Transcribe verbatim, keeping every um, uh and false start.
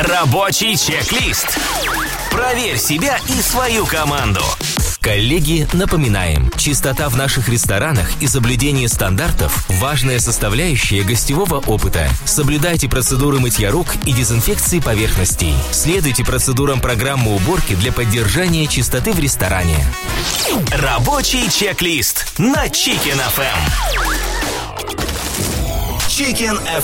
Рабочий чек-лист. Проверь себя и свою команду. Коллеги, напоминаем, чистота в наших ресторанах и соблюдение стандартов – важная составляющая гостевого опыта. Соблюдайте процедуры мытья рук и дезинфекции поверхностей. Следуйте процедурам программы уборки для поддержания чистоты в ресторане. Рабочий чек-лист на Chicken эф эм. Chicken эф эм.